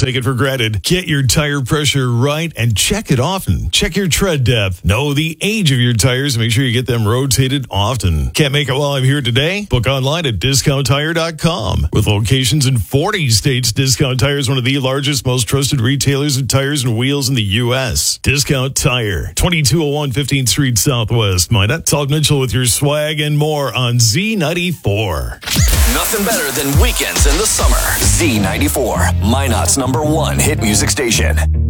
take it for granted. Get your tire pressure right and check it often. Check your tread depth. Know the age of your tires. Make sure you get them rotated often. Can't make it while I'm here today? Book online at DiscountTire.com. With locations in 40 states, Discount Tire is one of the largest, most trusted retailers of tires and wheels in the U.S. Discount Tire, 2201 15th Street Southwest. Minot, Todd Mitchell with your swag and more on Z94. Nothing better than weekends in the summer. Z94, Minot's #1 hit music station.